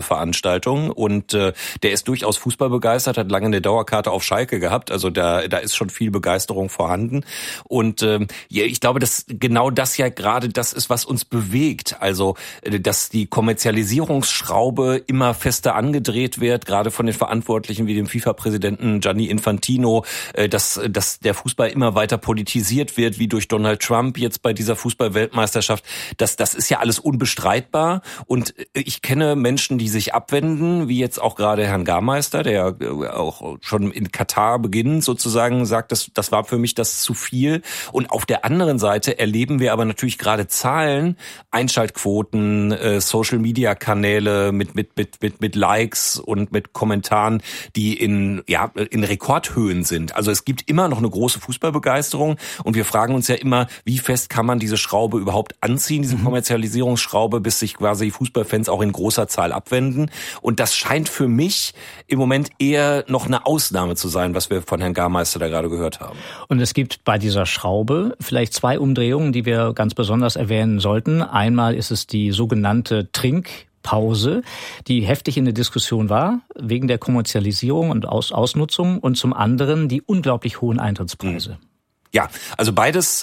Veranstaltung. Und der ist durchaus Fußball begeistert, hat lange eine Dauerkarte auf Schalke gehabt. Also da ist schon viel Begeisterung vorhanden. Und ja, ich glaube, dass genau das ja gerade das ist, was uns bewegt. Also, dass die Kommerzialisierungsschraube immer fester angedreht wird, gerade von den Verantwortlichen wie dem FIFA-Präsidenten Gianni Infantino, dass der Fußball immer weiter politisiert wird, wie durch Donald Trump jetzt bei dieser Fußball-Weltmeisterschaft. Das ist ja alles unbestreitbar. Und ich kenne Menschen, die sich abwenden, wie jetzt auch gerade Herrn Garmeister, der auch schon in Katar beginnend sozusagen sagt, das war für mich das zu viel. Und auf der anderen Seite erleben wir aber natürlich gerade Zahlen, Einschaltquoten, Social-Media-Kanäle mit Likes und mit Kommentaren, die in Rekordhöhen sind. Also es gibt immer noch eine große Fußballbegeisterung und wir fragen uns ja immer, wie fest kann man diese Schraube überhaupt anziehen, diese Kommerzialisierungsschraube, bis sich quasi Fußballfans auch in großer Zahl abwenden. Und das scheint für mich im Moment eher noch eine Ausnahme zu sein, was wir von Herrn Garmeister da gerade gehört haben. Und es gibt bei dieser Schraube vielleicht zwei Umdrehungen, die wir ganz besonders erwähnen sollten. Einmal ist es die sogenannte Trinkpause, die heftig in der Diskussion war, wegen der Kommerzialisierung und Ausnutzung. Und zum anderen die unglaublich hohen Eintrittspreise. Ja, also beides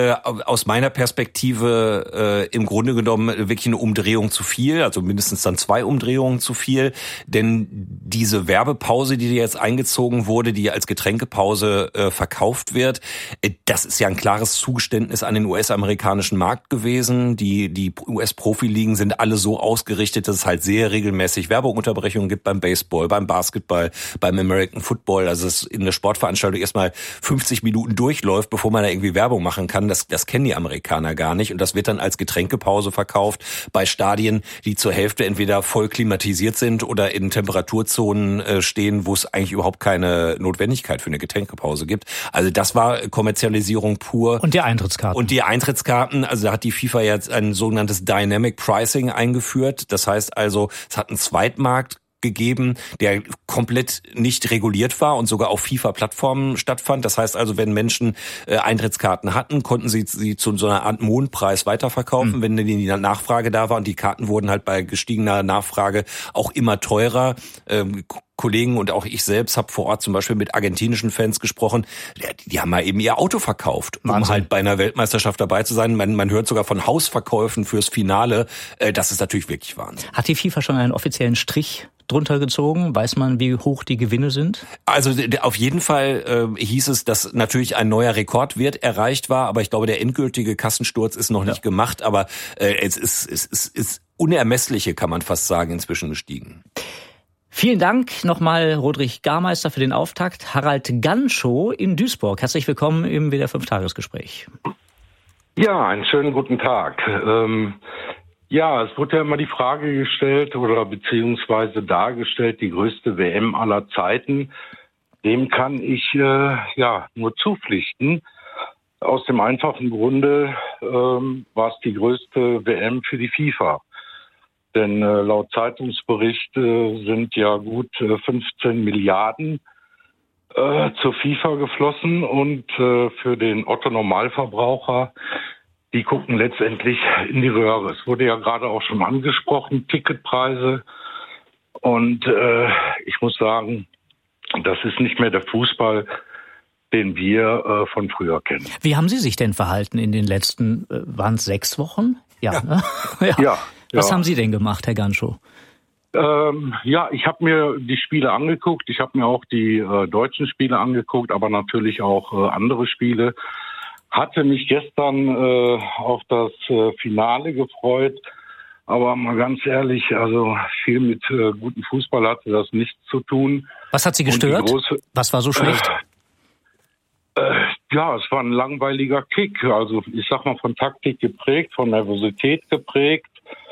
aus meiner Perspektive im Grunde genommen wirklich eine Umdrehung zu viel, also mindestens dann 2 Umdrehungen zu viel, denn diese Werbepause, die jetzt eingezogen wurde, die als Getränkepause verkauft wird, das ist ja ein klares Zugeständnis an den US-amerikanischen Markt gewesen. Die US-Profiligen sind alle so ausgerichtet, dass es halt sehr regelmäßig Werbeunterbrechungen gibt beim Baseball, beim Basketball, beim American Football, also es in der Sportveranstaltung erstmal 50 Minuten durchläuft, bevor man da irgendwie Werbung machen kann. Das kennen die Amerikaner gar nicht und das wird dann als Getränkepause verkauft bei Stadien, die zur Hälfte entweder voll klimatisiert sind oder in Temperaturzonen stehen, wo es eigentlich überhaupt keine Notwendigkeit für eine Getränkepause gibt. Also das war Kommerzialisierung pur. Und die Eintrittskarten. Also da hat die FIFA jetzt ein sogenanntes Dynamic Pricing eingeführt. Das heißt also, es hat einen Zweitmarkt gegeben, der komplett nicht reguliert war und sogar auf FIFA-Plattformen stattfand. Das heißt also, wenn Menschen Eintrittskarten hatten, konnten sie zu so einer Art Mondpreis weiterverkaufen, wenn die Nachfrage da war. Und die Karten wurden halt bei gestiegener Nachfrage auch immer teurer. Kollegen und auch ich selbst habe vor Ort zum Beispiel mit argentinischen Fans gesprochen, die haben mal eben ihr Auto verkauft, um halt bei einer Weltmeisterschaft dabei zu sein. Man hört sogar von Hausverkäufen fürs Finale. Das ist natürlich wirklich Wahnsinn. Hat die FIFA schon einen offiziellen Strich drunter gezogen? Weiß man, wie hoch die Gewinne sind? Also auf jeden Fall hieß es, dass natürlich ein neuer Rekordwert erreicht war, aber ich glaube, der endgültige Kassensturz ist noch nicht gemacht, aber es ist unermessliche, kann man fast sagen, inzwischen gestiegen. Vielen Dank nochmal, Rodrich Garmeister, für den Auftakt. Harald Ganschow in Duisburg. Herzlich willkommen im WDR 5-Tagesgespräch. Ja, einen schönen guten Tag. Ja, es wurde ja immer die Frage gestellt oder beziehungsweise dargestellt, die größte WM aller Zeiten. Dem kann ich nur zupflichten. Aus dem einfachen Grunde war es die größte WM für die FIFA. Denn laut Zeitungsbericht sind ja gut 15 Milliarden zur FIFA geflossen und für den Otto-Normalverbraucher, die gucken letztendlich in die Röhre. Es wurde ja gerade auch schon angesprochen, Ticketpreise. Und ich muss sagen, das ist nicht mehr der Fußball, den wir von früher kennen. Wie haben Sie sich denn verhalten in den letzten, waren es 6 Wochen? Ja. Ne? Ja. Was haben Sie denn gemacht, Herr Ganschow? Ich habe mir die Spiele angeguckt. Ich habe mir auch die deutschen Spiele angeguckt, aber natürlich auch andere Spiele. Hatte mich gestern auf das Finale gefreut. Aber mal ganz ehrlich, also viel mit gutem Fußball hatte das nichts zu tun. Was hat Sie gestört? Was war so schlecht? Es war ein langweiliger Kick. Also ich sag mal von Taktik geprägt, von Nervosität geprägt.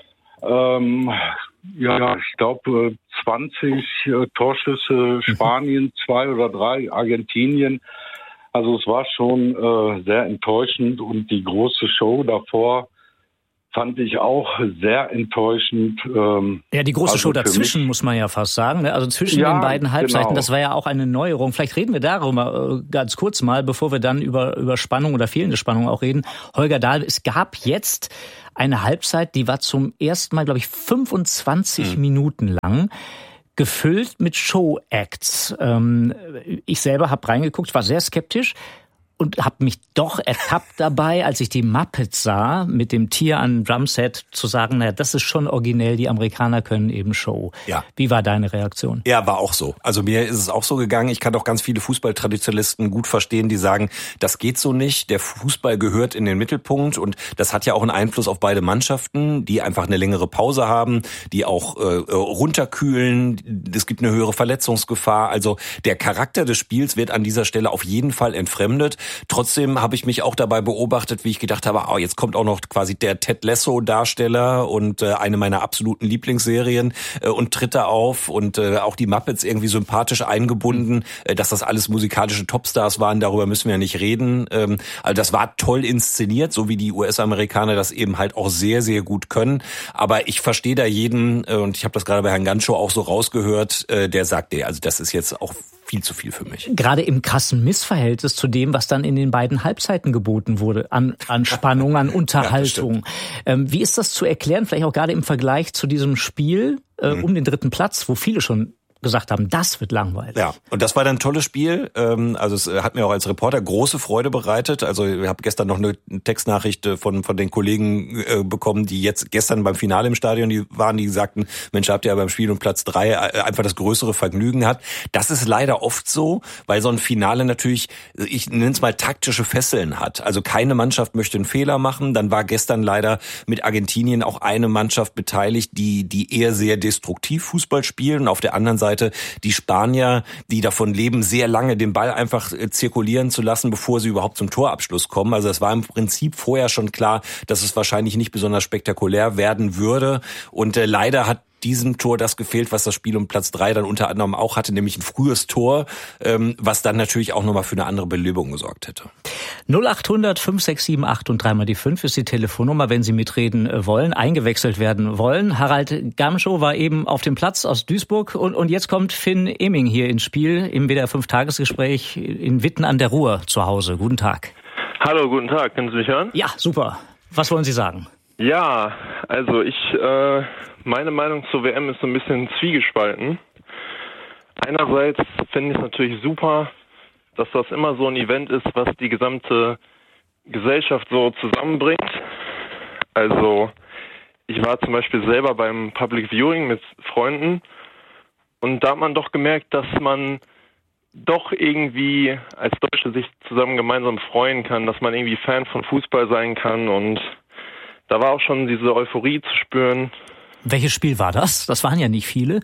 Ich glaube 20 Torschüsse Spanien, 2 oder 3 Argentinien. Also es war schon sehr enttäuschend und die große Show davor, fand ich auch sehr enttäuschend. Ja, die große Show dazwischen, muss man ja fast sagen. Also zwischen den beiden Halbzeiten, genau. Das war ja auch eine Neuerung. Vielleicht reden wir darüber ganz kurz mal, bevor wir dann über Spannung oder fehlende Spannung auch reden. Holger Dahl, es gab jetzt eine Halbzeit, die war zum ersten Mal, glaube ich, 25 Minuten lang, gefüllt mit Show-Acts. Ich selber habe reingeguckt, war sehr skeptisch. Und habe mich doch ertappt dabei, als ich die Muppets sah, mit dem Tier an Drumset, zu sagen, naja, das ist schon originell, die Amerikaner können eben Show. Ja. Wie war deine Reaktion? Ja, war auch so. Also mir ist es auch so gegangen. Ich kann auch ganz viele Fußballtraditionalisten gut verstehen, die sagen, das geht so nicht. Der Fußball gehört in den Mittelpunkt und das hat ja auch einen Einfluss auf beide Mannschaften, die einfach eine längere Pause haben, die auch runterkühlen. Es gibt eine höhere Verletzungsgefahr. Also der Charakter des Spiels wird an dieser Stelle auf jeden Fall entfremdet. Trotzdem habe ich mich auch dabei beobachtet, wie ich gedacht habe, jetzt kommt auch noch quasi der Ted Lasso-Darsteller und eine meiner absoluten Lieblingsserien und tritt da auf und auch die Muppets irgendwie sympathisch eingebunden, dass das alles musikalische Topstars waren, darüber müssen wir ja nicht reden. Also das war toll inszeniert, so wie die US-Amerikaner das eben halt auch sehr, sehr gut können. Aber ich verstehe da jeden, und ich habe das gerade bei Herrn Ganschow auch so rausgehört, der sagt, also das ist jetzt auch viel zu viel für mich. Gerade im krassen Missverhältnis zu dem, was dann in den beiden Halbzeiten geboten wurde, an Spannung, an Unterhaltung. Ja, wie ist das zu erklären, vielleicht auch gerade im Vergleich zu diesem Spiel um den dritten Platz, wo viele schon gesagt haben, das wird langweilig. Ja, und das war dann ein tolles Spiel. Also es hat mir auch als Reporter große Freude bereitet. Also ich habe gestern noch eine Textnachricht von den Kollegen bekommen, die jetzt gestern beim Finale im Stadion die sagten, Mensch, habt ihr ja beim Spiel um Platz 3 einfach das größere Vergnügen hat. Das ist leider oft so, weil so ein Finale natürlich, ich nenne es mal taktische Fesseln hat. Also keine Mannschaft möchte einen Fehler machen. Dann war gestern leider mit Argentinien auch eine Mannschaft beteiligt, die eher sehr destruktiv Fußball spielen. Und auf der anderen Seite die Spanier, die davon leben, sehr lange den Ball einfach zirkulieren zu lassen, bevor sie überhaupt zum Torabschluss kommen. Also es war im Prinzip vorher schon klar, dass es wahrscheinlich nicht besonders spektakulär werden würde. Und leider hat diesem Tor das gefehlt, was das Spiel um Platz 3 dann unter anderem auch hatte, nämlich ein frühes Tor, was dann natürlich auch nochmal für eine andere Belebung gesorgt hätte. 0800 567 8 und 3 mal die 5 ist die Telefonnummer, wenn Sie mitreden wollen, eingewechselt werden wollen. Harald Gamschow war eben auf dem Platz aus Duisburg und jetzt kommt Finn Eming hier ins Spiel im WDR 5 Tagesgespräch in Witten an der Ruhr zu Hause. Guten Tag. Hallo, guten Tag. Können Sie mich hören? Ja, super. Was wollen Sie sagen? Ja, also meine Meinung zur WM ist so ein bisschen zwiegespalten. Einerseits finde ich es natürlich super, dass das immer so ein Event ist, was die gesamte Gesellschaft so zusammenbringt. Also ich war zum Beispiel selber beim Public Viewing mit Freunden und da hat man doch gemerkt, dass man doch irgendwie als Deutsche sich zusammen gemeinsam freuen kann, dass man irgendwie Fan von Fußball sein kann und da war auch schon diese Euphorie zu spüren. Welches Spiel war das? Das waren ja nicht viele.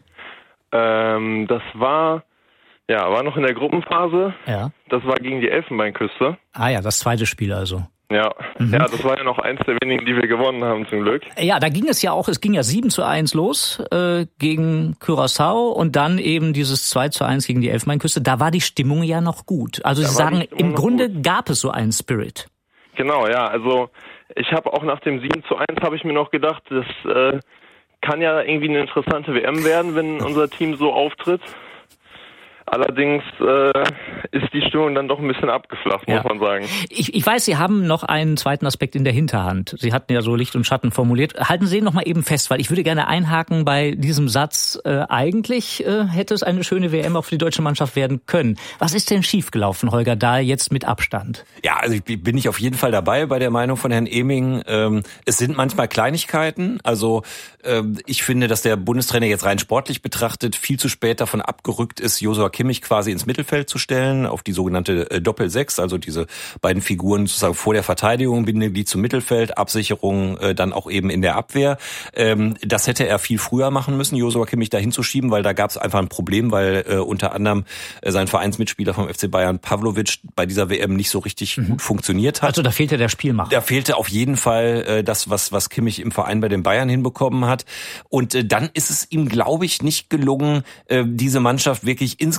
Das war noch in der Gruppenphase. Ja. Das war gegen die Elfenbeinküste. Ah ja, das zweite Spiel also. Ja, ja, das war ja noch eins der wenigen, die wir gewonnen haben zum Glück. Ja, da ging es ja 7:1 los gegen Curaçao und dann eben dieses 2:1 gegen die Elfenbeinküste. Da war die Stimmung ja noch gut. Also Sie sagen, im Grunde gab es so einen Spirit. Genau, ja, also ich habe auch nach dem 7:1 habe ich mir noch gedacht, das kann ja irgendwie eine interessante WM werden, wenn unser Team so auftritt. Allerdings ist die Stimmung dann doch ein bisschen abgeflacht, muss man sagen. Ich weiß, Sie haben noch einen zweiten Aspekt in der Hinterhand. Sie hatten ja so Licht und Schatten formuliert. Halten Sie ihn noch mal eben fest, weil ich würde gerne einhaken bei diesem Satz. Eigentlich hätte es eine schöne WM auch für die deutsche Mannschaft werden können. Was ist denn schiefgelaufen, Holger Dahl, jetzt mit Abstand? Ja, also bin ich auf jeden Fall dabei bei der Meinung von Herrn Eming. Es sind manchmal Kleinigkeiten. Also ich finde, dass der Bundestrainer jetzt rein sportlich betrachtet viel zu spät davon abgerückt ist, Joshua Kimmich quasi ins Mittelfeld zu stellen, auf die sogenannte Doppel-6, also diese beiden Figuren sozusagen vor der Verteidigung, Bindeglied zum Mittelfeld, Absicherung dann auch eben in der Abwehr. Das hätte er viel früher machen müssen, Joshua Kimmich da hinzuschieben, weil da gab es einfach ein Problem, weil unter anderem sein Vereinsmitspieler vom FC Bayern, Pavlovic, bei dieser WM nicht so richtig gut funktioniert hat. Also da fehlte der Spielmacher. Da fehlte auf jeden Fall das, was Kimmich im Verein bei den Bayern hinbekommen hat. Und dann ist es ihm, glaube ich, nicht gelungen, diese Mannschaft wirklich insgesamt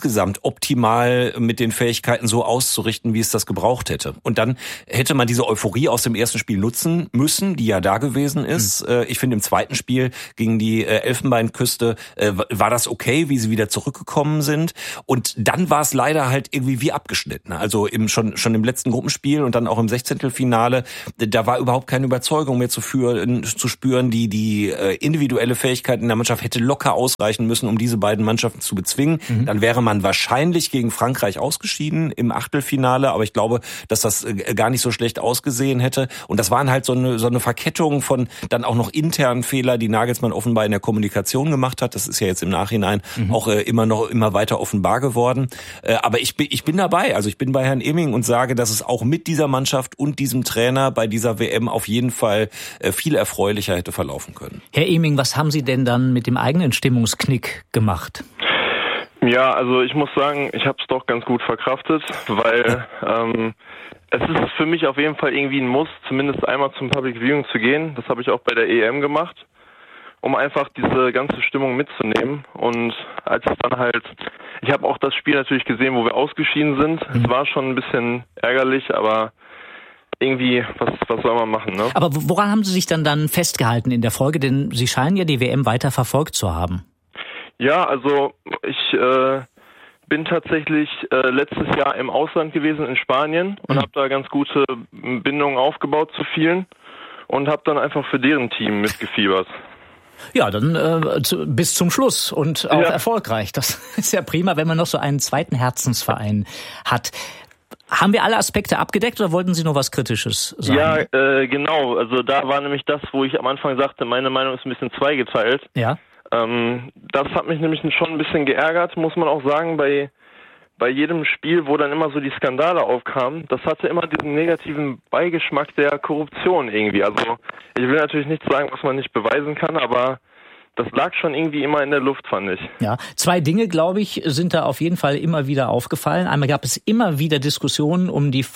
insgesamt optimal mit den Fähigkeiten so auszurichten, wie es das gebraucht hätte. Und dann hätte man diese Euphorie aus dem ersten Spiel nutzen müssen, die ja da gewesen ist. Ich finde, im zweiten Spiel gegen die Elfenbeinküste war das okay, wie sie wieder zurückgekommen sind. Und dann war es leider halt irgendwie wie abgeschnitten. Also schon im letzten Gruppenspiel und dann auch im Sechzehntelfinale, da war überhaupt keine Überzeugung mehr zu spüren. Die individuelle Fähigkeit in der Mannschaft hätte locker ausreichen müssen, um diese beiden Mannschaften zu bezwingen. Dann wäre man wahrscheinlich gegen Frankreich ausgeschieden im Achtelfinale, aber ich glaube, dass das gar nicht so schlecht ausgesehen hätte. Und das waren halt so eine Verkettung von dann auch noch internen Fehler, die Nagelsmann offenbar in der Kommunikation gemacht hat. Das ist ja jetzt im Nachhinein auch immer weiter offenbar geworden. Aber ich bin dabei. Also ich bin bei Herrn Imming und sage, dass es auch mit dieser Mannschaft und diesem Trainer bei dieser WM auf jeden Fall viel erfreulicher hätte verlaufen können. Herr Imming, was haben Sie denn dann mit dem eigenen Stimmungsknick gemacht? Ja, also ich muss sagen, ich habe es doch ganz gut verkraftet, weil es ist für mich auf jeden Fall irgendwie ein Muss, zumindest einmal zum Public Viewing zu gehen. Das habe ich auch bei der EM gemacht, um einfach diese ganze Stimmung mitzunehmen. Und als es dann halt, ich habe auch das Spiel natürlich gesehen, wo wir ausgeschieden sind. Es war schon ein bisschen ärgerlich, aber irgendwie, was soll man machen, ne? Aber woran haben Sie sich dann festgehalten in der Folge? Denn Sie scheinen ja die WM weiter verfolgt zu haben. Ja, also ich bin tatsächlich letztes Jahr im Ausland gewesen, in Spanien, und habe da ganz gute Bindungen aufgebaut zu vielen und habe dann einfach für deren Team mitgefiebert. Ja, dann bis zum Schluss und auch erfolgreich. Das ist ja prima, wenn man noch so einen zweiten Herzensverein hat. Haben wir alle Aspekte abgedeckt oder wollten Sie noch was Kritisches sagen? Ja, genau. Also da war nämlich das, wo ich am Anfang sagte, meine Meinung ist ein bisschen zweigeteilt. Ja. Das hat mich nämlich schon ein bisschen geärgert, muss man auch sagen, bei jedem Spiel, wo dann immer so die Skandale aufkamen. Das hatte immer diesen negativen Beigeschmack der Korruption irgendwie. Also ich will natürlich nicht sagen, was man nicht beweisen kann, aber das lag schon irgendwie immer in der Luft, fand ich. Ja, zwei Dinge, glaube ich, sind da auf jeden Fall immer wieder aufgefallen. Einmal gab es immer wieder Diskussionen um die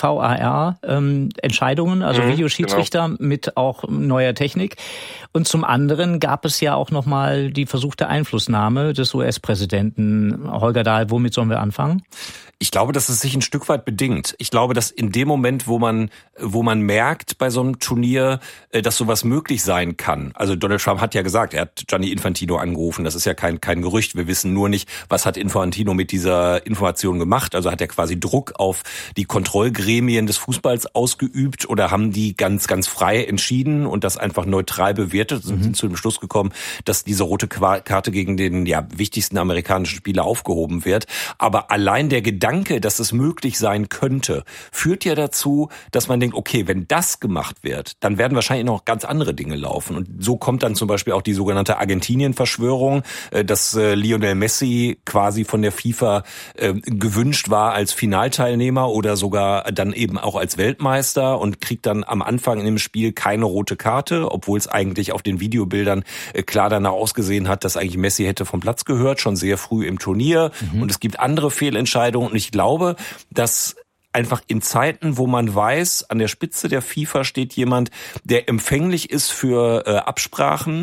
VAR-Entscheidungen, also Videoschiedsrichter mit auch neuer Technik. Und zum anderen gab es ja auch nochmal die versuchte Einflussnahme des US-Präsidenten. Holger Dahl, womit sollen wir anfangen? Ich glaube, dass es sich ein Stück weit bedingt. Ich glaube, dass in dem Moment, wo man merkt bei so einem Turnier, dass sowas möglich sein kann. Also Donald Trump hat ja gesagt, er hat Gianni Infantino angerufen. Das ist ja kein Gerücht. Wir wissen nur nicht, was hat Infantino mit dieser Information gemacht. Also hat er quasi Druck auf die Kontrollgremien des Fußballs ausgeübt oder haben die ganz, ganz frei entschieden und das einfach neutral bewertet und sind zu dem Schluss gekommen, dass diese rote Karte gegen den wichtigsten amerikanischen Spieler aufgehoben wird. Aber allein der Gedanke, dass es möglich sein könnte, führt ja dazu, dass man denkt, okay, wenn das gemacht wird, dann werden wahrscheinlich noch ganz andere Dinge laufen. Und so kommt dann zum Beispiel auch die sogenannte Argentinien-Verschwörung, dass Lionel Messi quasi von der FIFA gewünscht war als Finalteilnehmer oder sogar dann eben auch als Weltmeister und kriegt dann am Anfang in dem Spiel keine rote Karte, obwohl es eigentlich auf den Videobildern klar danach ausgesehen hat, dass eigentlich Messi hätte vom Platz gehört, schon sehr früh im Turnier. Und es gibt andere Fehlentscheidungen. Und ich glaube, dass einfach in Zeiten, wo man weiß, an der Spitze der FIFA steht jemand, der empfänglich ist für Absprachen,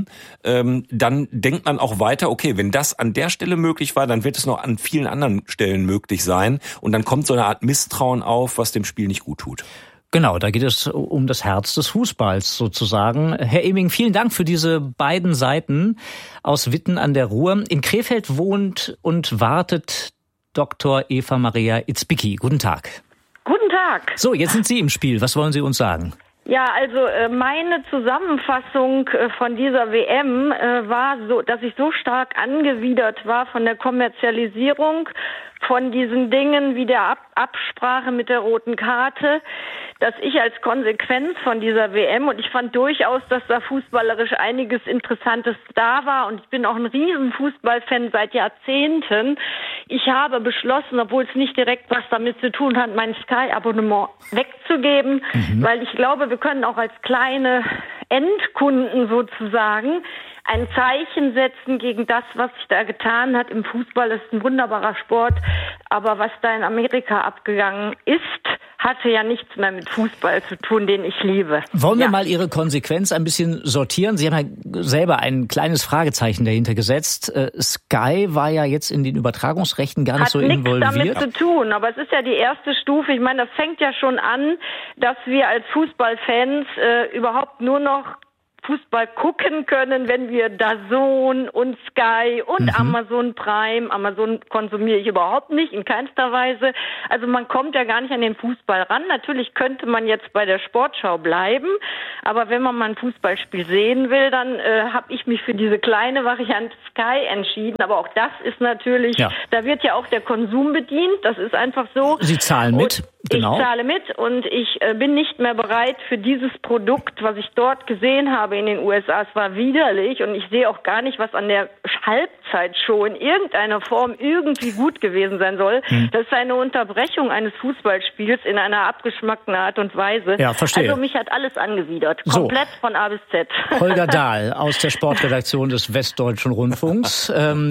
dann denkt man auch weiter, okay, wenn das an der Stelle möglich war, dann wird es noch an vielen anderen Stellen möglich sein. Und dann kommt so eine Art Misstrauen auf, was dem Spiel nicht gut tut. Genau, da geht es um das Herz des Fußballs sozusagen. Herr Imming, vielen Dank für diese beiden Seiten aus Witten an der Ruhr. In Krefeld wohnt und wartet Dr. Eva Maria Itzbicki. Guten Tag. Guten Tag. So, jetzt sind Sie im Spiel. Was wollen Sie uns sagen? Ja, also meine Zusammenfassung von dieser WM war so, dass ich so stark angewidert war von der Kommerzialisierung, von diesen Dingen wie der Absprache mit der roten Karte, dass ich als Konsequenz von dieser WM, und ich fand durchaus, dass da fußballerisch einiges Interessantes da war, und ich bin auch ein riesen Fußballfan seit Jahrzehnten. Ich habe beschlossen, obwohl es nicht direkt was damit zu tun hat, mein Sky-Abonnement wegzugeben, weil ich glaube, wir können auch als kleine Endkunden sozusagen ein Zeichen setzen gegen das, was sich da getan hat. Im Fußball ist ein wunderbarer Sport, aber was da in Amerika abgegangen ist, hatte ja nichts mehr mit Fußball zu tun, den ich liebe. Wollen wir mal Ihre Konsequenz ein bisschen sortieren? Sie haben ja selber ein kleines Fragezeichen dahinter gesetzt. Sky war ja jetzt in den Übertragungsrechten gar nicht so involviert. Hat nichts damit zu tun, aber es ist ja die erste Stufe. Ich meine, das fängt ja schon an, dass wir als Fußballfans überhaupt nur noch Fußball gucken können, wenn wir DAZN und Sky und Amazon Prime. Amazon konsumiere ich überhaupt nicht, in keinster Weise. Also man kommt ja gar nicht an den Fußball ran. Natürlich könnte man jetzt bei der Sportschau bleiben, aber wenn man mal ein Fußballspiel sehen will, dann habe ich mich für diese kleine Variante Sky entschieden. Aber auch das ist natürlich, da wird ja auch der Konsum bedient. Das ist einfach so. Sie zahlen mit. Genau. Ich zahle mit und ich bin nicht mehr bereit für dieses Produkt, was ich dort gesehen habe in den USA. Es war widerlich und ich sehe auch gar nicht, was an der Halbzeitshow in irgendeiner Form irgendwie gut gewesen sein soll. Das ist eine Unterbrechung eines Fußballspiels in einer abgeschmackten Art und Weise. Ja, verstehe. Also mich hat alles angewidert. Komplett von A bis Z. Holger Dahl aus der Sportredaktion des Westdeutschen Rundfunks.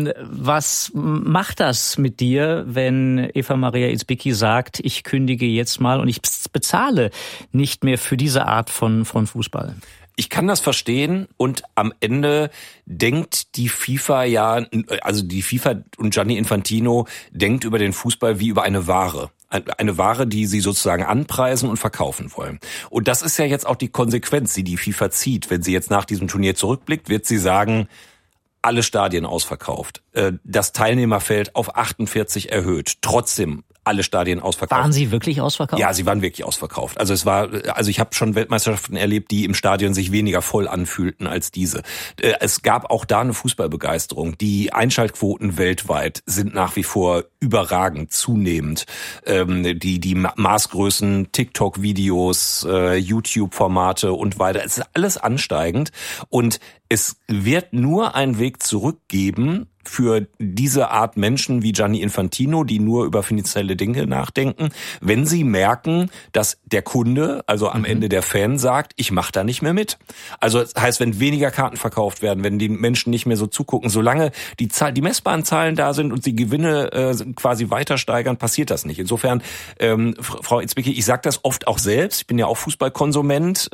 Was macht das mit dir, wenn Eva Maria Izbicki sagt, ich kündige jetzt mal und ich bezahle nicht mehr für diese Art von Fußball? Ich kann das verstehen und am Ende denkt die FIFA also die FIFA und Gianni Infantino denkt über den Fußball wie über eine Ware. Eine Ware, die sie sozusagen anpreisen und verkaufen wollen. Und das ist ja jetzt auch die Konsequenz, die FIFA zieht. Wenn sie jetzt nach diesem Turnier zurückblickt, wird sie sagen, alle Stadien ausverkauft. Das Teilnehmerfeld auf 48 erhöht. Trotzdem alle Stadien ausverkauft. Waren sie wirklich ausverkauft? Ja, sie waren wirklich ausverkauft. Also ich habe schon Weltmeisterschaften erlebt, die im Stadion sich weniger voll anfühlten als diese. Es gab auch da eine Fußballbegeisterung. Die Einschaltquoten weltweit sind nach wie vor überragend, zunehmend. Die Maßgrößen, TikTok-Videos, YouTube-Formate und weiter. Es ist alles ansteigend und es wird nur einen Weg zurück geben für diese Art Menschen wie Gianni Infantino, die nur über finanzielle Dinge nachdenken, wenn sie merken, dass der Kunde, also am Ende der Fan, sagt, ich mache da nicht mehr mit. Also das heißt, wenn weniger Karten verkauft werden, wenn die Menschen nicht mehr so zugucken, solange die messbaren Zahlen da sind und die Gewinne quasi weiter steigern, passiert das nicht. Insofern, Frau Izbicki, ich sage das oft auch selbst, ich bin ja auch Fußballkonsument,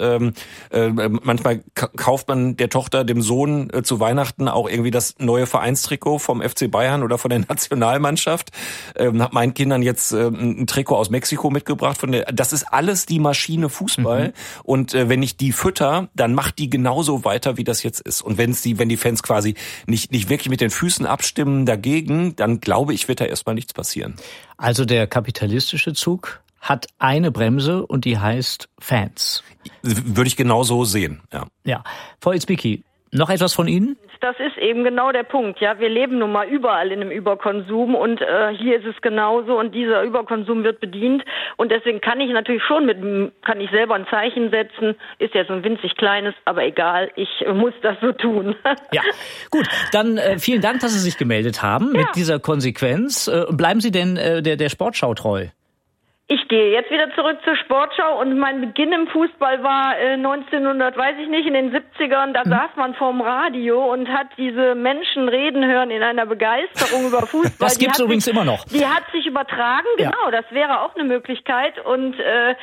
manchmal kauft man der Tochter, dem Sohn zu Weihnachten auch irgendwie das neue Vereinstrikot vom FC Bayern oder von der Nationalmannschaft. Hab meinen Kindern jetzt ein Trikot aus Mexiko mitgebracht. Das ist alles die Maschine Fußball. Und wenn ich die fütter, dann macht die genauso weiter, wie das jetzt ist. Und wenn die Fans quasi nicht wirklich mit den Füßen abstimmen dagegen, dann glaube ich, wird da erstmal nichts passieren. Also der kapitalistische Zug hat eine Bremse und die heißt Fans. Würde ich genauso sehen, ja. Ja. Frau Izbicki, noch etwas von Ihnen? Das ist eben genau der Punkt. Ja, wir leben nun mal überall in einem Überkonsum und hier ist es genauso und dieser Überkonsum wird bedient und deswegen kann ich natürlich schon kann ich selber ein Zeichen setzen. Ist ja so ein winzig kleines, aber egal, ich muss das so tun. Ja, gut. Dann vielen Dank, dass Sie sich gemeldet haben mit dieser Konsequenz. Bleiben Sie denn der Sportschau treu? Ich gehe jetzt wieder zurück zur Sportschau und mein Beginn im Fußball war 1900, weiß ich nicht, in den 70ern. Da saß man vorm Radio und hat diese Menschen reden hören in einer Begeisterung über Fußball. Das gibt's übrigens immer noch. Die hat sich übertragen, genau. Das wäre auch eine Möglichkeit und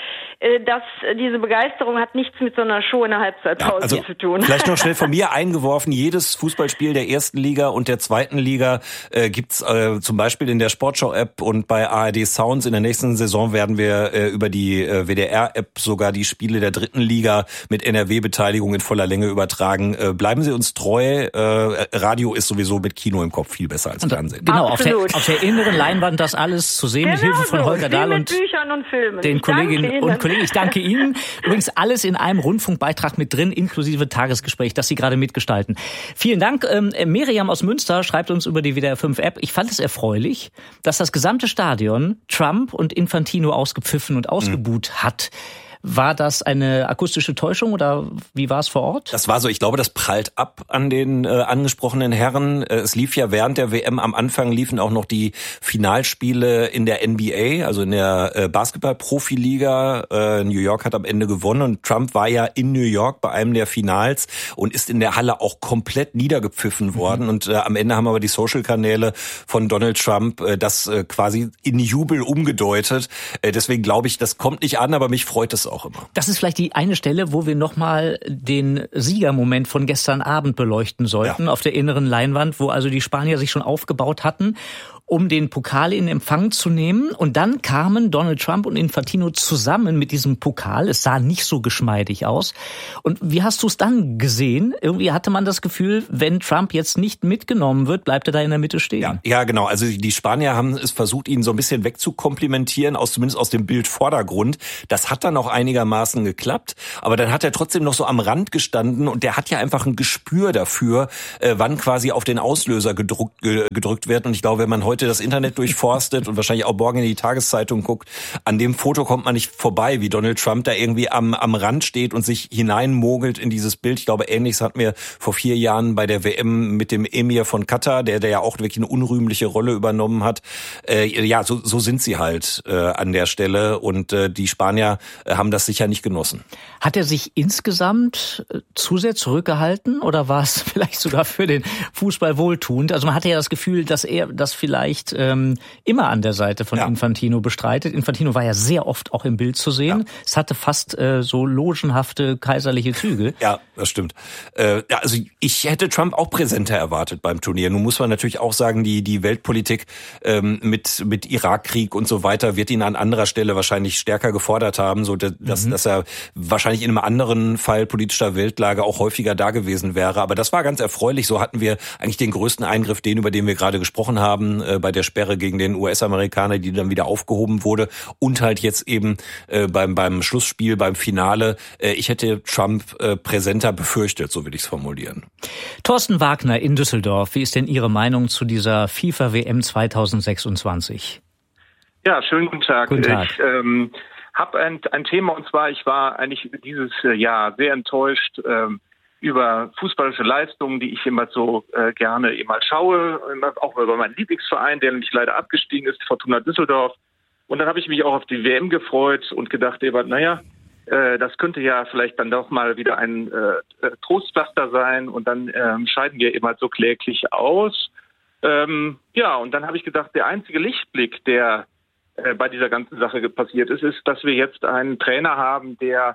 diese Begeisterung hat nichts mit so einer Show in der Halbzeitpause zu tun. Vielleicht noch schnell von mir eingeworfen, jedes Fußballspiel der ersten Liga und der zweiten Liga gibt's zum Beispiel in der Sportschau-App und bei ARD Sounds. In der nächsten Saison werden wir über die WDR-App sogar die Spiele der dritten Liga mit NRW-Beteiligung in voller Länge übertragen. Bleiben Sie uns treu. Radio ist sowieso mit Kino im Kopf viel besser als Fernsehen. Genau, auf der inneren Leinwand das alles zu sehen, mit Hilfe von Holger Dahl und Büchern und Filmen. Den Kolleginnen und Kollegen. Ich danke Ihnen. Übrigens alles in einem Rundfunkbeitrag mit drin, inklusive Tagesgespräch, das Sie gerade mitgestalten. Vielen Dank. Miriam aus Münster schreibt uns über die WDR 5-App. Ich fand es erfreulich, dass das gesamte Stadion Trump und Infantino ausgepfiffen und ausgebuht hat. War das eine akustische Täuschung oder wie war es vor Ort? Das war so, ich glaube, das prallt ab an den angesprochenen Herren. Es lief ja während der WM, am Anfang liefen auch noch die Finalspiele in der NBA, also in der Basketball-Profiliga. New York hat am Ende gewonnen und Trump war ja in New York bei einem der Finals und ist in der Halle auch komplett niedergepfiffen worden. Und am Ende haben aber die Social-Kanäle von Donald Trump das quasi in Jubel umgedeutet. Deswegen glaube ich, das kommt nicht an, aber mich freut es auch immer. Das ist vielleicht die eine Stelle, wo wir nochmal den Siegermoment von gestern Abend beleuchten sollten, auf der inneren Leinwand, wo also die Spanier sich schon aufgebaut hatten, um den Pokal in Empfang zu nehmen. Und dann kamen Donald Trump und Infantino zusammen mit diesem Pokal. Es sah nicht so geschmeidig aus. Und wie hast du es dann gesehen? Irgendwie hatte man das Gefühl, wenn Trump jetzt nicht mitgenommen wird, bleibt er da in der Mitte stehen. Ja, genau. Also die Spanier haben es versucht, ihn so ein bisschen wegzukomplimentieren, zumindest aus dem Bildvordergrund. Das hat dann auch einigermaßen geklappt. Aber dann hat er trotzdem noch so am Rand gestanden und der hat ja einfach ein Gespür dafür, wann quasi auf den Auslöser gedrückt wird. Und ich glaube, wenn man heute das Internet durchforstet und wahrscheinlich auch morgen in die Tageszeitung guckt, an dem Foto kommt man nicht vorbei, wie Donald Trump da irgendwie am Rand steht und sich hineinmogelt in dieses Bild. Ich glaube, Ähnliches hatten wir vor 4 Jahren bei der WM mit dem Emir von Katar, der ja auch wirklich eine unrühmliche Rolle übernommen hat. So sind sie halt an der Stelle und die Spanier haben das sicher nicht genossen. Hat er sich insgesamt zu sehr zurückgehalten oder war es vielleicht sogar für den Fußball wohltuend? Also man hatte ja das Gefühl, dass er das vielleicht immer an der Seite von Infantino bestreitet. Infantino war ja sehr oft auch im Bild zu sehen. Ja. Es hatte fast so logenhafte kaiserliche Züge. Ja, das stimmt. Also ich hätte Trump auch präsenter erwartet beim Turnier. Nun muss man natürlich auch sagen, die Weltpolitik mit Irakkrieg und so weiter wird ihn an anderer Stelle wahrscheinlich stärker gefordert haben, so dass er wahrscheinlich in einem anderen Fall politischer Weltlage auch häufiger da gewesen wäre. Aber das war ganz erfreulich. So hatten wir eigentlich den größten Eingriff, über den wir gerade gesprochen haben, bei der Sperre gegen den US-Amerikaner, die dann wieder aufgehoben wurde und halt jetzt eben beim Schlussspiel, beim Finale. Ich hätte Trump präsenter befürchtet, so will ich es formulieren. Thorsten Wagner in Düsseldorf, wie ist denn Ihre Meinung zu dieser FIFA-WM 2026? Ja, schönen guten Tag. Guten Tag. Ich habe ein Thema, und zwar, ich war eigentlich dieses Jahr sehr enttäuscht über fußballische Leistungen, die ich immer so gerne mal schaue, auch über meinen Lieblingsverein, der nämlich leider abgestiegen ist, Fortuna Düsseldorf. Und dann habe ich mich auch auf die WM gefreut und gedacht, das könnte ja vielleicht dann doch mal wieder ein Trostpflaster sein und dann scheiden wir eben halt so kläglich aus. Und dann habe ich gedacht, der einzige Lichtblick, der bei dieser ganzen Sache passiert ist, dass wir jetzt einen Trainer haben,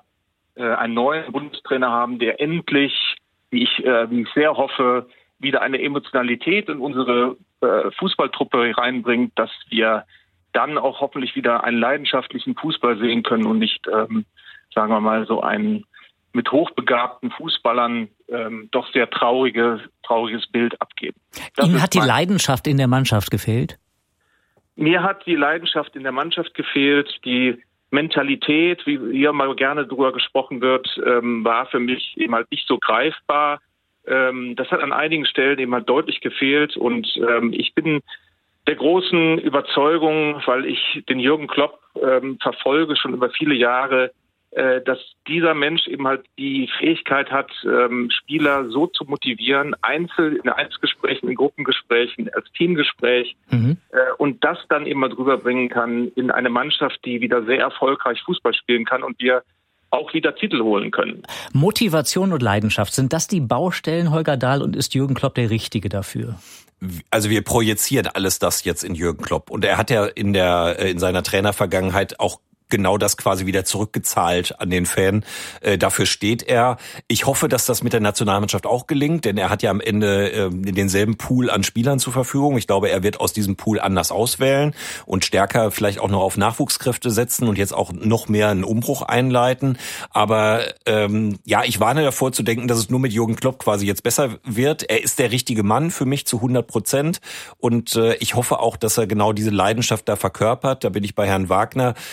einen neuen Bundestrainer haben, der endlich, wie ich sehr hoffe, wieder eine Emotionalität in unsere Fußballtruppe reinbringt, dass wir dann auch hoffentlich wieder einen leidenschaftlichen Fußball sehen können und nicht, sagen wir mal, so einen mit hochbegabten Fußballern doch sehr trauriges Bild abgeben. Ihnen hat die Leidenschaft in der Mannschaft gefehlt? Mir hat die Leidenschaft in der Mannschaft gefehlt, die Mentalität, wie hier mal gerne drüber gesprochen wird, war für mich eben halt nicht so greifbar. Das hat an einigen Stellen eben halt deutlich gefehlt und ich bin der großen Überzeugung, weil ich den Jürgen Klopp verfolge schon über viele Jahre, dass dieser Mensch eben halt die Fähigkeit hat, Spieler so zu motivieren, in Einzelgesprächen, in Gruppengesprächen, als Teamgespräch, und das dann eben mal drüber bringen kann in eine Mannschaft, die wieder sehr erfolgreich Fußball spielen kann und wir auch wieder Titel holen können. Motivation und Leidenschaft, sind das die Baustellen, Holger Dahl, und ist Jürgen Klopp der Richtige dafür? Also wir projizieren alles das jetzt in Jürgen Klopp und er hat ja in seiner Trainervergangenheit auch genau das quasi wieder zurückgezahlt an den Fan. Dafür steht er. Ich hoffe, dass das mit der Nationalmannschaft auch gelingt, denn er hat ja am Ende denselben Pool an Spielern zur Verfügung. Ich glaube, er wird aus diesem Pool anders auswählen und stärker vielleicht auch noch auf Nachwuchskräfte setzen und jetzt auch noch mehr einen Umbruch einleiten. Aber ich warne davor zu denken, dass es nur mit Jürgen Klopp quasi jetzt besser wird. Er ist der richtige Mann für mich zu 100% und ich hoffe auch, dass er genau diese Leidenschaft da verkörpert. Da bin ich bei Herrn Wagner. Ich bin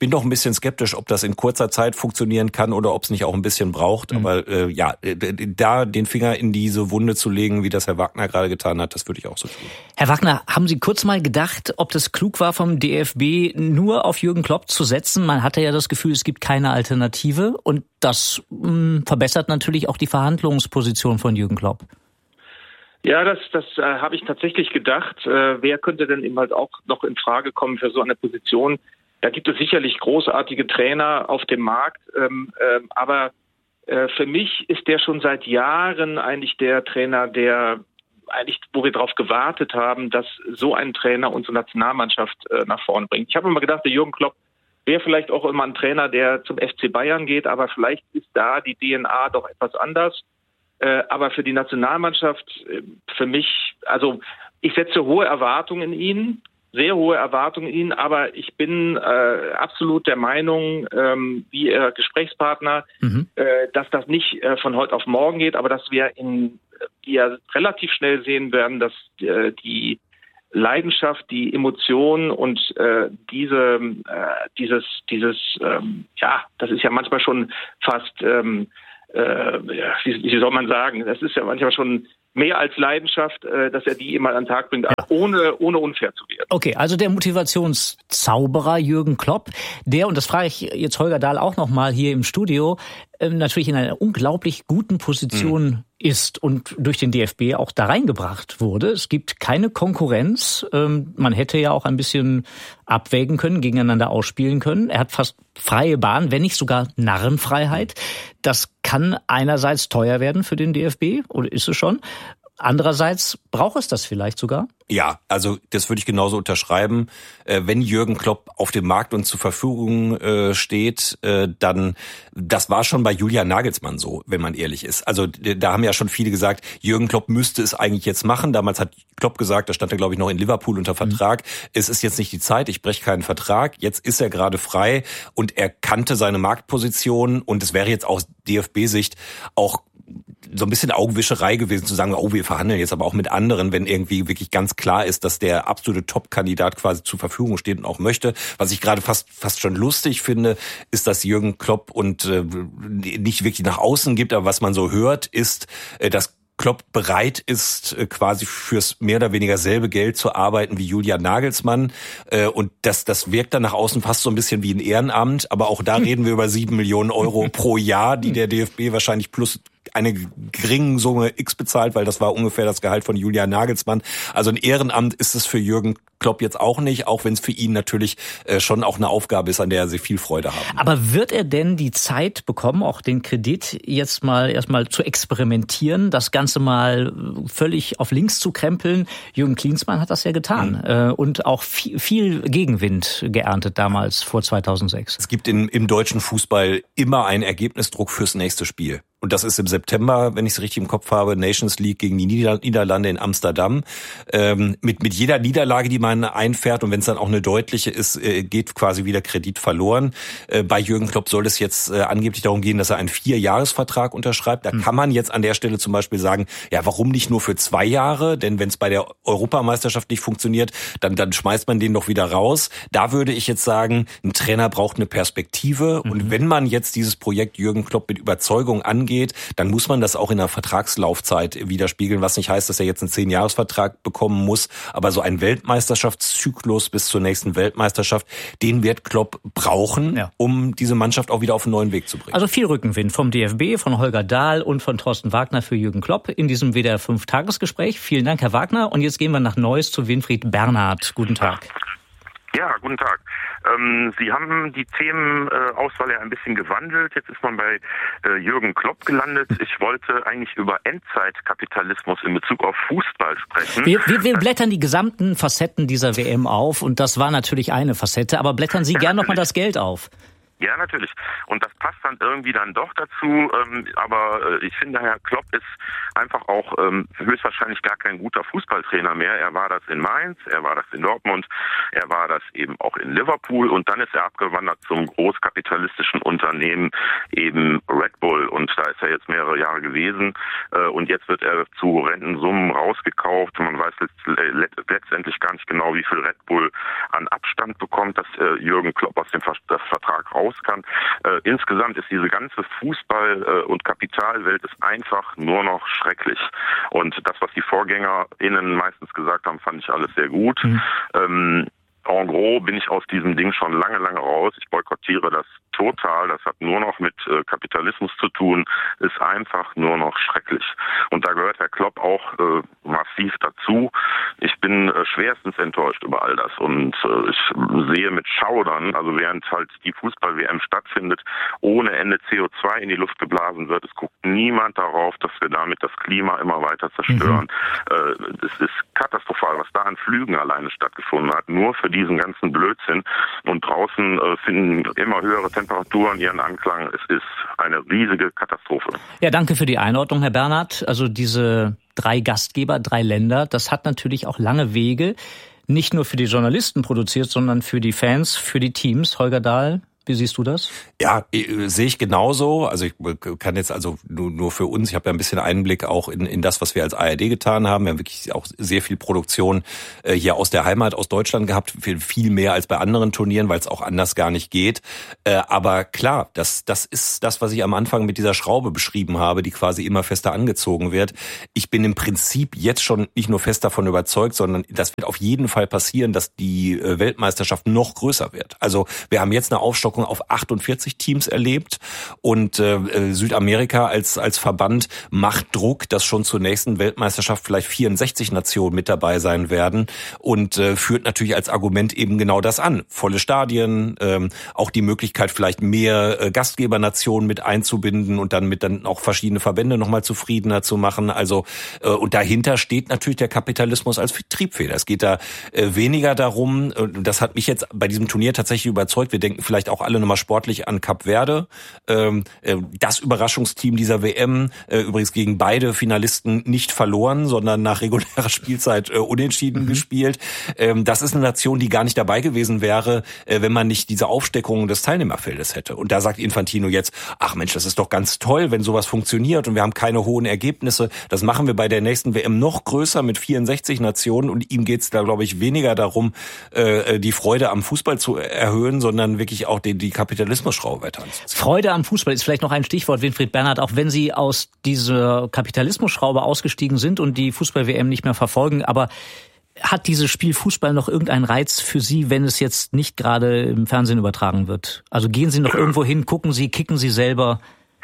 bin doch ein bisschen skeptisch, ob das in kurzer Zeit funktionieren kann oder ob es nicht auch ein bisschen braucht. Aber da den Finger in diese Wunde zu legen, wie das Herr Wagner gerade getan hat, das würde ich auch so tun. Herr Wagner, haben Sie kurz mal gedacht, ob das klug war, vom DFB nur auf Jürgen Klopp zu setzen? Man hatte ja das Gefühl, es gibt keine Alternative und das verbessert natürlich auch die Verhandlungsposition von Jürgen Klopp. Ja, das habe ich tatsächlich gedacht. Wer könnte denn eben halt auch noch in Frage kommen für so eine Position? Da gibt es sicherlich großartige Trainer auf dem Markt, aber für mich ist der schon seit Jahren eigentlich der Trainer, der eigentlich, wo wir darauf gewartet haben, dass so ein Trainer unsere Nationalmannschaft nach vorne bringt. Ich habe immer gedacht, der Jürgen Klopp wäre vielleicht auch immer ein Trainer, der zum FC Bayern geht, aber vielleicht ist da die DNA doch etwas anders. Aber für die Nationalmannschaft, für mich, also ich setze hohe Erwartungen in ihn, sehr hohe Erwartungen in ihn, aber ich bin absolut der Meinung, wie Gesprächspartner, dass das nicht von heute auf morgen geht, aber dass wir relativ schnell sehen werden, dass die Leidenschaft, die Emotion und dieses das ist ja manchmal schon fast wie soll man sagen, das ist ja manchmal schon mehr als Leidenschaft, dass er die immer an den Tag bringt, ohne unfair zu werden. Okay, also der Motivationszauberer Jürgen Klopp, der, und das frage ich jetzt Holger Dahl auch nochmal hier im Studio, natürlich in einer unglaublich guten Position ist und durch den DFB auch da reingebracht wurde. Es gibt keine Konkurrenz. Man hätte ja auch ein bisschen abwägen können, gegeneinander ausspielen können. Er hat fast freie Bahn, wenn nicht sogar Narrenfreiheit. Das kann einerseits teuer werden für den DFB, oder ist es schon? Andererseits braucht es das vielleicht sogar? Ja, also das würde ich genauso unterschreiben. Wenn Jürgen Klopp auf dem Markt und zur Verfügung steht, dann, das war schon bei Julian Nagelsmann so, wenn man ehrlich ist. Also da haben ja schon viele gesagt, Jürgen Klopp müsste es eigentlich jetzt machen. Damals hat Klopp gesagt, da stand er glaube ich noch in Liverpool unter Vertrag, es ist jetzt nicht die Zeit, ich breche keinen Vertrag. Jetzt ist er gerade frei und er kannte seine Marktposition und es wäre jetzt aus DFB-Sicht auch so ein bisschen Augenwischerei gewesen zu sagen, oh, wir verhandeln jetzt aber auch mit anderen, wenn irgendwie wirklich ganz klar ist, dass der absolute Top-Kandidat quasi zur Verfügung steht und auch möchte. Was ich gerade fast schon lustig finde, ist, dass Jürgen Klopp und nicht wirklich nach außen gibt, aber was man so hört, ist, dass Klopp bereit ist, quasi fürs mehr oder weniger selbe Geld zu arbeiten wie Julian Nagelsmann. Und das wirkt dann nach außen fast so ein bisschen wie ein Ehrenamt. Aber auch da reden wir über 7 Millionen Euro pro Jahr, die der DFB wahrscheinlich plus eine geringe Summe X bezahlt, weil das war ungefähr das Gehalt von Julian Nagelsmann. Also ein Ehrenamt ist es für Jürgen Klopp jetzt auch nicht, auch wenn es für ihn natürlich schon auch eine Aufgabe ist, an der er sehr viel Freude haben. Aber wird er denn die Zeit bekommen, auch den Kredit jetzt mal erstmal zu experimentieren, das Ganze mal völlig auf links zu krempeln? Jürgen Klinsmann hat das ja getan und auch viel Gegenwind geerntet damals vor 2006. Es gibt im deutschen Fußball immer einen Ergebnisdruck fürs nächste Spiel. Und das ist im September, wenn ich es richtig im Kopf habe, Nations League gegen die Niederlande in Amsterdam. Mit jeder Niederlage, die man einfährt, und wenn es dann auch eine deutliche ist, geht quasi wieder Kredit verloren. Bei Jürgen Klopp soll es jetzt angeblich darum gehen, dass er einen 4-Jahres-Vertrag unterschreibt. Da kann man jetzt an der Stelle zum Beispiel sagen, ja, warum nicht nur für 2 Jahre? Denn wenn es bei der Europameisterschaft nicht funktioniert, dann schmeißt man den doch wieder raus. Da würde ich jetzt sagen, ein Trainer braucht eine Perspektive. Und wenn man jetzt dieses Projekt Jürgen Klopp mit Überzeugung angeht, dann muss man das auch in der Vertragslaufzeit widerspiegeln, was nicht heißt, dass er jetzt einen 10-Jahres-Vertrag bekommen muss, aber so ein Weltmeisterschaftszyklus bis zur nächsten Weltmeisterschaft, den wird Klopp brauchen, um diese Mannschaft auch wieder auf einen neuen Weg zu bringen. Also viel Rückenwind vom DFB, von Holger Dahl und von Thorsten Wagner für Jürgen Klopp in diesem WDR 5-Tagesgespräch. Vielen Dank, Herr Wagner. Und jetzt gehen wir nach Neuss zu Winfried Bernhard. Guten Tag. Ja, guten Tag. Sie haben die Themenauswahl ja ein bisschen gewandelt. Jetzt ist man bei Jürgen Klopp gelandet. Ich wollte eigentlich über Endzeitkapitalismus in Bezug auf Fußball sprechen. Wir blättern die gesamten Facetten dieser WM auf und das war natürlich eine Facette. Aber blättern Sie gern nochmal das Geld auf. Ja, natürlich. Und das passt dann irgendwie dann doch dazu. Aber ich finde, Herr Klopp ist einfach auch höchstwahrscheinlich gar kein guter Fußballtrainer mehr. Er war das in Mainz, er war das in Dortmund, er war das eben auch in Liverpool. Und dann ist er abgewandert zum großkapitalistischen Unternehmen eben Red Bull. Und da ist er jetzt mehrere Jahre gewesen. Und jetzt wird er zu Rentensummen rausgekauft. Man weiß letztendlich gar nicht genau, wie viel Red Bull an Abstand bekommt, dass Jürgen Klopp aus dem Vertrag raus kann. Insgesamt ist diese ganze Fußball- und Kapitalwelt ist einfach nur noch schrecklich. Und das, was die VorgängerInnen meistens gesagt haben, fand ich alles sehr gut. En gros bin ich aus diesem Ding schon lange raus. Ich boykottiere das total. Das hat nur noch mit Kapitalismus zu tun. Ist einfach nur noch schrecklich. Und da gehört Herr Klopp auch massiv dazu. Ich bin schwerstens enttäuscht über all das. Und ich sehe mit Schaudern, also während halt die Fußball-WM stattfindet, ohne Ende CO2 in die Luft geblasen wird. Es guckt niemand darauf, dass wir damit das Klima immer weiter zerstören. Es ist katastrophal, was da an Flügen alleine stattgefunden hat. Nur für diesen ganzen Blödsinn. Und draußen finden immer höhere Temperaturen ihren Anklang. Es ist eine riesige Katastrophe. Ja, danke für die Einordnung, Herr Bernhard. Also diese 3 Gastgeber, 3 Länder, das hat natürlich auch lange Wege, nicht nur für die Journalisten produziert, sondern für die Fans, für die Teams. Holger Dahl, wie siehst du das? Ja, sehe ich genauso. Also ich kann jetzt also nur für uns, ich habe ja ein bisschen Einblick auch in das, was wir als ARD getan haben. Wir haben wirklich auch sehr viel Produktion hier aus der Heimat, aus Deutschland gehabt, viel mehr als bei anderen Turnieren, weil es auch anders gar nicht geht. Aber klar, das ist das, was ich am Anfang mit dieser Schraube beschrieben habe, die quasi immer fester angezogen wird. Ich bin im Prinzip jetzt schon nicht nur fest davon überzeugt, sondern das wird auf jeden Fall passieren, dass die Weltmeisterschaft noch größer wird. Also wir haben jetzt eine Aufstockung auf 48 Teams erlebt und Südamerika als Verband macht Druck, dass schon zur nächsten Weltmeisterschaft vielleicht 64 Nationen mit dabei sein werden und führt natürlich als Argument eben genau das an. Volle Stadien, auch die Möglichkeit vielleicht mehr Gastgebernationen mit einzubinden und dann auch verschiedene Verbände nochmal zufriedener zu machen. Also und dahinter steht natürlich der Kapitalismus als Triebfeder. Es geht da weniger darum, das hat mich jetzt bei diesem Turnier tatsächlich überzeugt, wir denken vielleicht auch alle nochmal sportlich an Kap Verde. Das Überraschungsteam dieser WM, übrigens gegen beide Finalisten nicht verloren, sondern nach regulärer Spielzeit unentschieden gespielt. Das ist eine Nation, die gar nicht dabei gewesen wäre, wenn man nicht diese Aufsteckung des Teilnehmerfeldes hätte. Und da sagt Infantino jetzt, ach Mensch, das ist doch ganz toll, wenn sowas funktioniert und wir haben keine hohen Ergebnisse. Das machen wir bei der nächsten WM noch größer mit 64 Nationen und ihm geht's da, glaube ich, weniger darum, die Freude am Fußball zu erhöhen, sondern wirklich auch die Kapitalismusschraube weiter anzuziehen. Freude am Fußball ist vielleicht noch ein Stichwort, Winfried Bernhard, auch wenn Sie aus dieser Kapitalismusschraube ausgestiegen sind und die Fußball-WM nicht mehr verfolgen, aber hat dieses Spiel Fußball noch irgendeinen Reiz für Sie, wenn es jetzt nicht gerade im Fernsehen übertragen wird? Also gehen Sie noch irgendwo hin, gucken Sie, kicken Sie selber?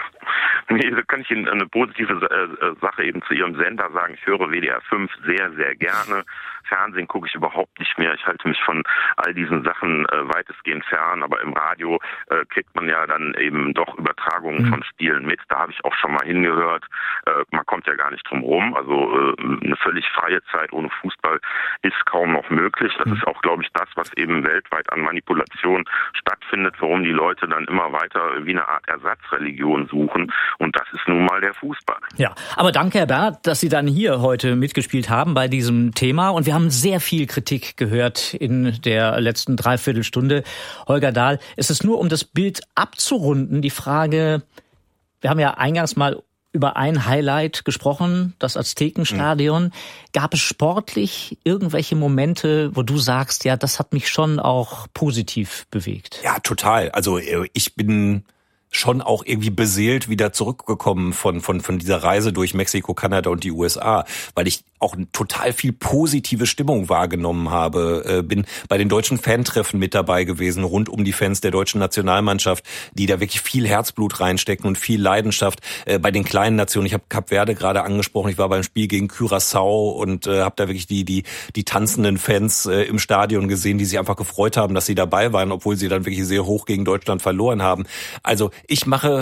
Nee, da kann ich Ihnen eine positive Sache eben zu Ihrem Sender sagen. Ich höre WDR 5 sehr, sehr gerne. Fernsehen gucke ich überhaupt nicht mehr. Ich halte mich von all diesen Sachen weitestgehend fern, aber im Radio kriegt man ja dann eben doch Übertragungen von Spielen mit. Da habe ich auch schon mal hingehört. Man kommt ja gar nicht drum rum. Also eine völlig freie Zeit ohne Fußball ist kaum noch möglich. Das ist auch, glaube ich, das, was eben weltweit an Manipulation stattfindet, warum die Leute dann immer weiter wie eine Art Ersatzreligion suchen. Und das ist nun mal der Fußball. Ja, aber danke, Herr Bernhard, dass Sie dann hier heute mitgespielt haben bei diesem Thema. Und wir haben sehr viel Kritik gehört in der letzten Dreiviertelstunde. Holger Dahl, es ist nur, um das Bild abzurunden, die Frage, wir haben ja eingangs mal über ein Highlight gesprochen, das Aztekenstadion. Gab es sportlich irgendwelche Momente, wo du sagst, ja, das hat mich schon auch positiv bewegt? Ja, total. Also ich bin schon auch irgendwie beseelt wieder zurückgekommen von dieser Reise durch Mexiko, Kanada und die USA, weil ich auch total viel positive Stimmung wahrgenommen habe. Bin bei den deutschen Fantreffen mit dabei gewesen, rund um die Fans der deutschen Nationalmannschaft, die da wirklich viel Herzblut reinstecken und viel Leidenschaft. Bei den kleinen Nationen, ich habe Kap Verde gerade angesprochen, ich war beim Spiel gegen Curaçao und habe da wirklich die tanzenden Fans im Stadion gesehen, die sich einfach gefreut haben, dass sie dabei waren, obwohl sie dann wirklich sehr hoch gegen Deutschland verloren haben. Also ich mache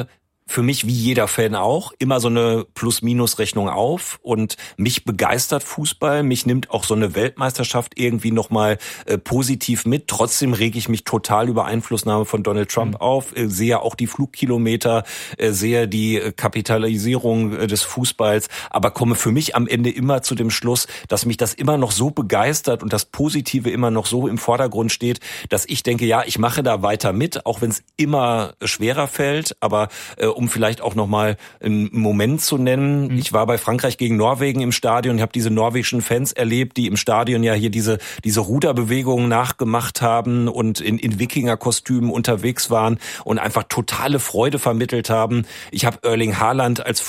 für mich wie jeder Fan auch immer so eine Plus-Minus-Rechnung auf und mich begeistert Fußball. Mich nimmt auch so eine Weltmeisterschaft irgendwie nochmal positiv mit. Trotzdem rege ich mich total über Einflussnahme von Donald Trump auf, sehe auch die Flugkilometer, sehe die Kapitalisierung des Fußballs, aber komme für mich am Ende immer zu dem Schluss, dass mich das immer noch so begeistert und das Positive immer noch so im Vordergrund steht, dass ich denke, ja, ich mache da weiter mit, auch wenn es immer schwerer fällt, aber um vielleicht auch nochmal einen Moment zu nennen. Ich war bei Frankreich gegen Norwegen im Stadion, ich habe diese norwegischen Fans erlebt, die im Stadion ja hier diese Ruderbewegungen nachgemacht haben und in Wikingerkostümen unterwegs waren und einfach totale Freude vermittelt haben. Ich habe Erling Haaland als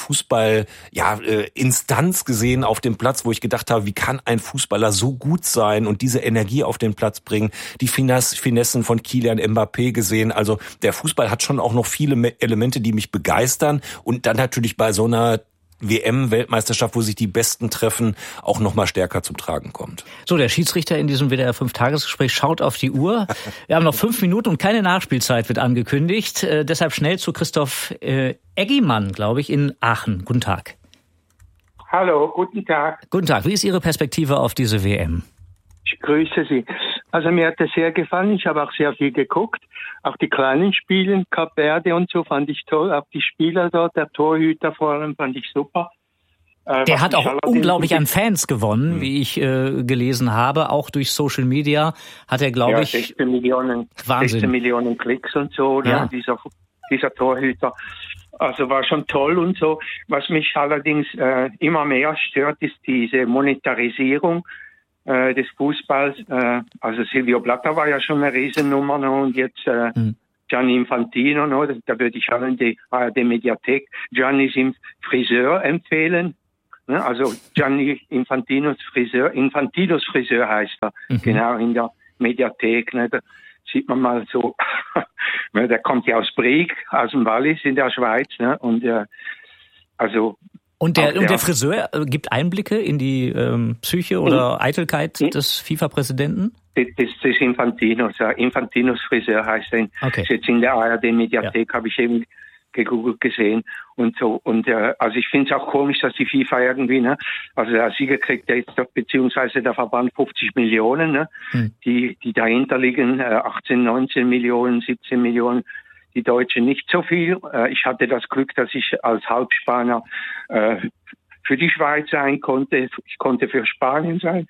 Instanz gesehen auf dem Platz, wo ich gedacht habe, wie kann ein Fußballer so gut sein und diese Energie auf den Platz bringen. Die Finessen von Kylian Mbappé gesehen. Also der Fußball hat schon auch noch viele Elemente, die mich begeistern und dann natürlich bei so einer WM-Weltmeisterschaft, wo sich die Besten treffen, auch noch mal stärker zum Tragen kommt. So, der Schiedsrichter in diesem WDR 5-Tagesgespräch schaut auf die Uhr. Wir haben noch 5 Minuten und keine Nachspielzeit wird angekündigt. Deshalb schnell zu Christoph Eggimann, glaube ich, in Aachen. Guten Tag. Hallo, guten Tag. Guten Tag. Wie ist Ihre Perspektive auf diese WM? Ich grüße Sie. Also mir hat das sehr gefallen. Ich habe auch sehr viel geguckt. Auch die kleinen Spiele, Kap Verde und so fand ich toll. Auch die Spieler dort, der Torhüter vor allem, fand ich super. Der hat auch unglaublich an Fans gewonnen, wie ich gelesen habe. Auch durch Social Media hat er, glaube ich... 16 Millionen Klicks und so, ja. Ne? Dieser Torhüter. Also war schon toll und so. Was mich allerdings immer mehr stört, ist diese Monetarisierung des Fußballs. Also Silvio Blatter war ja schon eine Riesennummer, ne? Und jetzt Gianni Infantino, ne? Da würde ich allen die ARD-Mediathek Giannis Friseur empfehlen. Ne? Also Gianni Infantinos Friseur heißt er, genau in der Mediathek. Ne? Da sieht man mal so, der kommt ja aus Brieg, aus dem Wallis in der Schweiz. Ne? Und Und der Friseur gibt Einblicke in die Psyche oder Eitelkeit des FIFA-Präsidenten? Das ist Infantinos. Infantinos Friseur heißt er. Okay. Jetzt in der ARD-Mediathek habe ich eben gegoogelt gesehen und so. Und also ich finde es auch komisch, dass die FIFA irgendwie, ne, also der Sieger kriegt ja jetzt doch, beziehungsweise der Verband 50 Millionen, ne, die dahinter liegen, 18, 19 Millionen, 17 Millionen. Die Deutschen nicht so viel. Ich hatte das Glück, dass ich als Halbspanier für die Schweiz sein konnte. Ich konnte für Spanien sein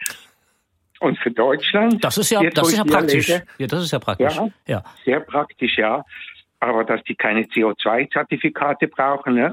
und für Deutschland. Das ist ja praktisch. Ja, das ist ja praktisch. Ja, sehr praktisch, ja. Aber dass die keine CO2-Zertifikate brauchen, ne,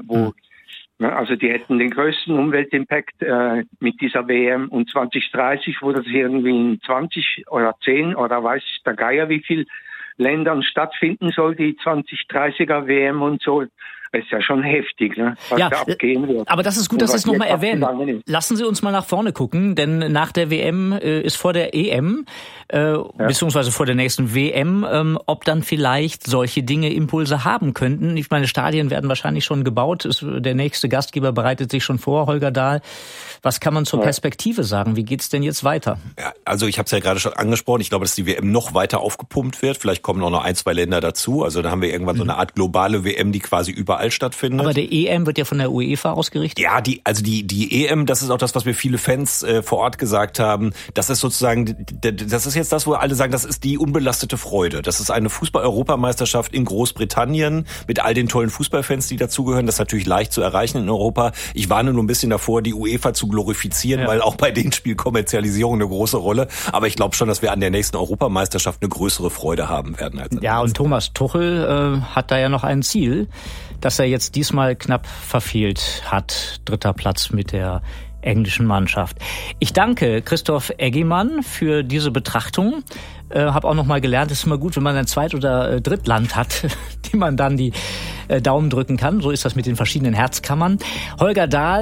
also die hätten den größten Umweltimpact mit dieser WM und 2030, wo das irgendwie in 20 oder 10 oder weiß der Geier wie viel Ländern stattfinden soll, die 2030er WM und so. Das ist ja schon heftig, ne, was da abgehen wird. Aber das ist gut, dass Sie es nochmal erwähnen. Lassen Sie uns mal nach vorne gucken, denn nach der WM ist vor der EM, beziehungsweise vor der nächsten WM, ob dann vielleicht solche Dinge Impulse haben könnten. Ich meine, Stadien werden wahrscheinlich schon gebaut. Der nächste Gastgeber bereitet sich schon vor, Holger Dahl. Was kann man zur Perspektive sagen? Wie geht's denn jetzt weiter? Ja, also ich habe es ja gerade schon angesprochen. Ich glaube, dass die WM noch weiter aufgepumpt wird. Vielleicht kommen auch noch 1, 2 Länder dazu. Also da haben wir irgendwann so eine Art globale WM, die quasi überall stattfindet. Aber der EM wird ja von der UEFA ausgerichtet? Ja, die EM, das ist auch das, was mir viele Fans vor Ort gesagt haben. Das ist sozusagen, das ist jetzt das, wo alle sagen, das ist die unbelastete Freude. Das ist eine Fußball-Europameisterschaft in Großbritannien mit all den tollen Fußballfans, die dazugehören. Das ist natürlich leicht zu erreichen in Europa. Ich warne nur ein bisschen davor, die UEFA zu glorifizieren, weil auch bei denen spielt Kommerzialisierung eine große Rolle. Aber ich glaube schon, dass wir an der nächsten Europameisterschaft eine größere Freude haben werden. Als und Thomas Tuchel hat da ja noch ein Ziel, dass er jetzt diesmal knapp verfehlt hat. 3. Platz mit der englischen Mannschaft. Ich danke Christoph Eggimann für diese Betrachtung. Habe auch noch mal gelernt, es ist immer gut, wenn man ein Zweit- oder Drittland hat, die man dann die Daumen drücken kann. So ist das mit den verschiedenen Herzkammern. Holger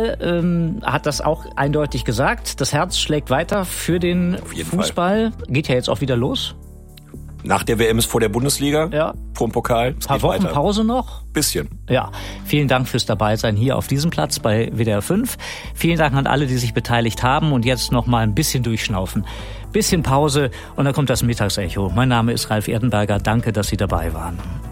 Dahl hat das auch eindeutig gesagt. Das Herz schlägt weiter für den Fußball. Geht ja jetzt auch wieder los. Nach der WM ist vor der Bundesliga, vor dem Pokal. Ein paar Wochen Pause noch? Bisschen. Ja, vielen Dank fürs Dabeisein hier auf diesem Platz bei WDR 5. Vielen Dank an alle, die sich beteiligt haben und jetzt noch mal ein bisschen durchschnaufen. Bisschen Pause und dann kommt das Mittagsecho. Mein Name ist Ralf Erdenberger. Danke, dass Sie dabei waren.